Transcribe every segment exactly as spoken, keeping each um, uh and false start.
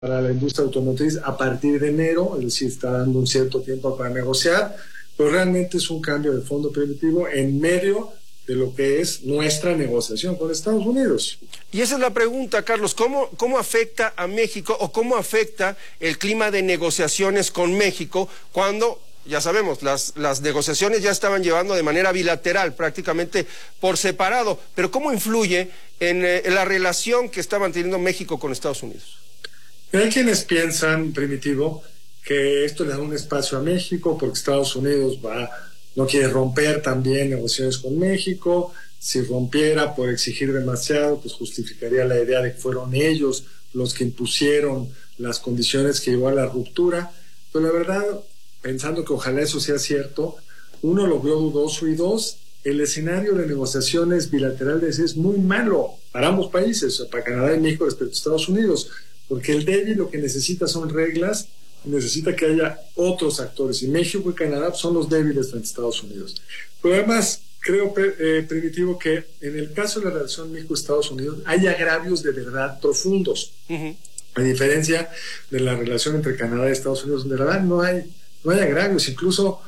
para la industria automotriz a partir de enero, es decir, está dando un cierto tiempo para negociar, pero realmente es un cambio de fondo primitivo en medio de lo que es nuestra negociación con Estados Unidos. Y esa es la pregunta, Carlos, ¿cómo, cómo afecta a México o cómo afecta el clima de negociaciones con México cuando, ya sabemos, las, las negociaciones ya estaban llevando de manera bilateral, prácticamente por separado, pero cómo influye en, eh, en la relación que está manteniendo México con Estados Unidos? Hay quienes piensan, Primitivo, que esto le da un espacio a México porque Estados Unidos va, no quiere romper también negociaciones con México. Si rompiera por exigir demasiado, pues justificaría la idea de que fueron ellos los que impusieron las condiciones que llevó a la ruptura. Pero la verdad, pensando que ojalá eso sea cierto, uno lo vio dudoso y dos, el escenario de negociaciones bilaterales es muy malo para ambos países, para Canadá y México respecto a Estados Unidos. Porque el débil lo que necesita son reglas, necesita que haya otros actores, y México y Canadá son los débiles frente a Estados Unidos. Pero además, creo, eh, Primitivo, que en el caso de la relación México-Estados Unidos hay agravios de verdad profundos, uh-huh. a diferencia de la relación entre Canadá y Estados Unidos, donde la verdad no hay, no hay agravios. Incluso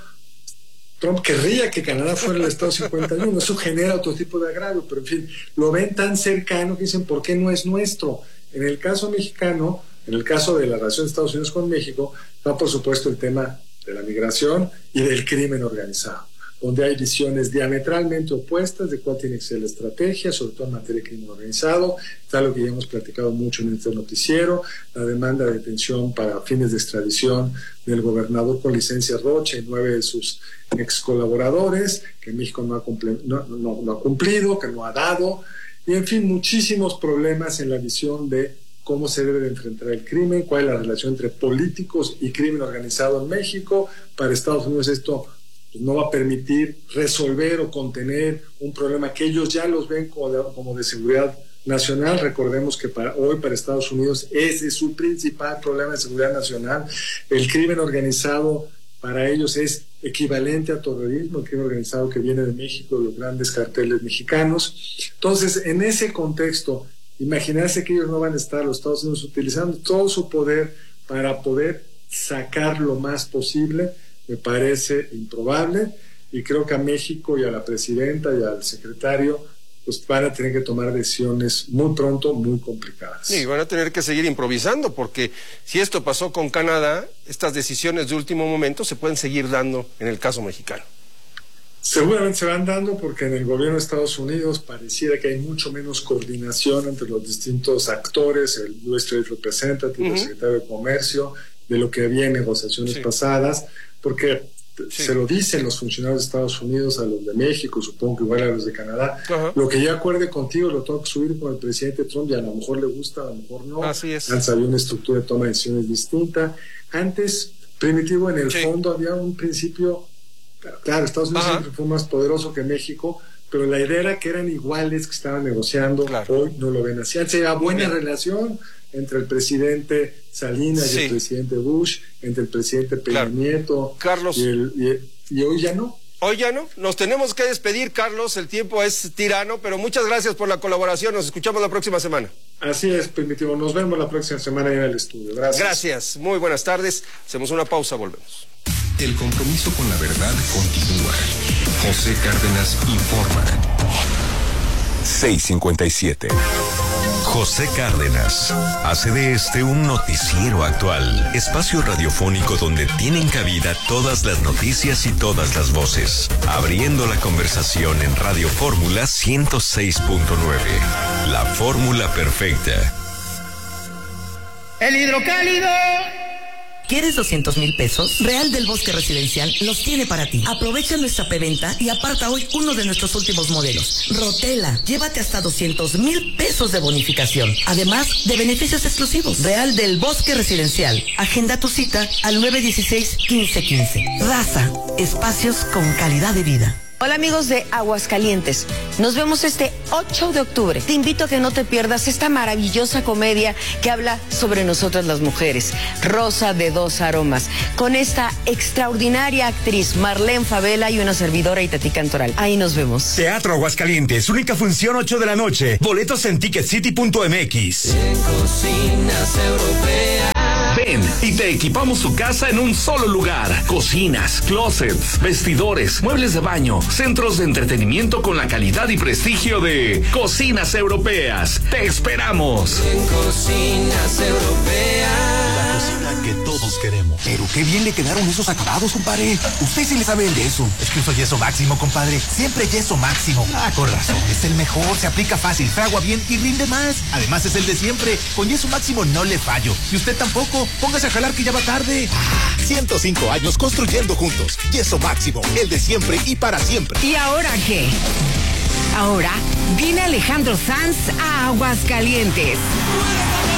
Trump querría que Canadá fuera el Estado cincuenta y uno, eso genera otro tipo de agravio, pero en fin, lo ven tan cercano que dicen, ¿por qué no es nuestro? En el caso mexicano, en el caso de la relación de Estados Unidos con México, está por supuesto el tema de la migración y del crimen organizado, donde hay visiones diametralmente opuestas de cuál tiene que ser la estrategia, sobre todo en materia de crimen organizado. Está lo que ya hemos platicado mucho en este noticiero, la demanda de detención para fines de extradición del gobernador con licencia Rocha y nueve de sus ex colaboradores, que México no ha, cumple, no, no, no ha cumplido, que no ha dado. Y en fin, muchísimos problemas en la visión de cómo se debe de enfrentar el crimen, cuál es la relación entre políticos y crimen organizado en México. Para Estados Unidos esto pues, no va a permitir resolver o contener un problema que ellos ya los ven como de, como de seguridad nacional. Recordemos que para hoy para Estados Unidos ese es su principal problema de seguridad nacional. El crimen organizado para ellos es equivalente a terrorismo, el crimen organizado que viene de México, de los grandes carteles mexicanos. Entonces, en ese contexto, imaginarse que ellos no van a estar, los Estados Unidos, utilizando todo su poder para poder sacar lo más posible, me parece improbable, y creo que a México y a la presidenta y al secretario pues van a tener que tomar decisiones muy pronto, muy complicadas. Sí, van a tener que seguir improvisando, porque si esto pasó con Canadá, estas decisiones de último momento se pueden seguir dando en el caso mexicano. Seguramente se van dando porque en el gobierno de Estados Unidos pareciera que hay mucho menos coordinación entre los distintos actores, el U S Trade Representative, uh-huh. el secretario de Comercio, de lo que había en negociaciones sí. pasadas, porque sí. se lo dicen los funcionarios de Estados Unidos a los de México, supongo que igual a los de Canadá. Uh-huh. Lo que yo acuerde contigo lo tengo que subir con el presidente Trump y a lo mejor le gusta, a lo mejor no. Así es. Antes había una estructura de toma de decisiones distinta. Antes, Primitivo, en el sí. fondo había un principio. Claro, Estados Unidos Ajá. siempre fue más poderoso que México, pero la idea era que eran iguales, que estaban negociando. Claro. Hoy no lo ven así. Antes había buena relación entre el presidente Salinas sí. y el presidente Bush, entre el presidente Peña claro. Nieto Carlos. Y, el, y, y hoy ya no. Hoy ya no. Nos tenemos que despedir, Carlos. El tiempo es tirano, pero muchas gracias por la colaboración. Nos escuchamos la próxima semana. Así es, Primitivo. Nos vemos la próxima semana en el estudio. Gracias. Gracias. Muy buenas tardes. Hacemos una pausa, volvemos. El compromiso con la verdad continúa. José Cárdenas informa. seis cincuenta y siete. José Cárdenas hace de este un noticiero actual, espacio radiofónico donde tienen cabida todas las noticias y todas las voces, abriendo la conversación en Radio Fórmula ciento seis punto nueve. La fórmula perfecta. El hidrocálido. ¿Quieres doscientos mil pesos? Real del Bosque Residencial los tiene para ti. Aprovecha nuestra preventa y aparta hoy uno de nuestros últimos modelos. Rotela, llévate hasta doscientos mil pesos de bonificación. Además de beneficios exclusivos. Real del Bosque Residencial. Agenda tu cita al nueve uno seis, quince quince. Raza, espacios con calidad de vida. Hola amigos de Aguascalientes, nos vemos este ocho de octubre. Te invito a que no te pierdas esta maravillosa comedia que habla sobre nosotras las mujeres, Rosa de dos aromas, con esta extraordinaria actriz Marlene Favela y una servidora Itatí Cantoral. Ahí nos vemos. Teatro Aguascalientes, única función ocho de la noche. Boletos en ticket city punto m x. En Cocinas Europeas. Ven y te equipamos tu casa en un solo lugar. Cocinas, closets, vestidores, muebles de baño, centros de entretenimiento con la calidad y prestigio de Cocinas Europeas. ¡Te esperamos! En Cocinas Europeas. La cocina que todos queremos. Pero qué bien le quedaron esos acabados, compadre. Usted sí le sabe el yeso. Es que uso yeso máximo, compadre. Siempre yeso máximo. Ah, con razón. Es el mejor, se aplica fácil, fragua bien y rinde más. Además es el de siempre. Con yeso máximo no le fallo. Y usted tampoco. Póngase a jalar que ya va tarde. Ah, ciento cinco años construyendo juntos. Yeso máximo, el de siempre y para siempre. ¿Y ahora qué? Ahora viene Alejandro Sanz a Aguascalientes.